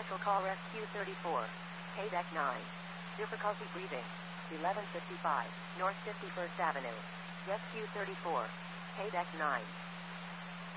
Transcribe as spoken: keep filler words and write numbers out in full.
Special call Rescue thirty-four. Paydeck nine. Difficulty breathing. eleven fifty-five, North fifty-first Avenue. Rescue thirty-four. Paydeck nine.